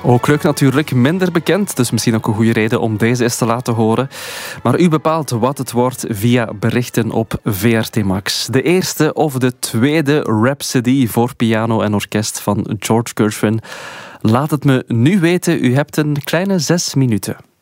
Ook leuk natuurlijk, minder bekend, dus misschien ook een goede reden om deze eens te laten horen. Maar u bepaalt wat het wordt via berichten op VRT Max. De eerste of de tweede Rhapsody voor piano en orkest van George Gershwin. Laat het me nu weten, u hebt een kleine 6 minuten.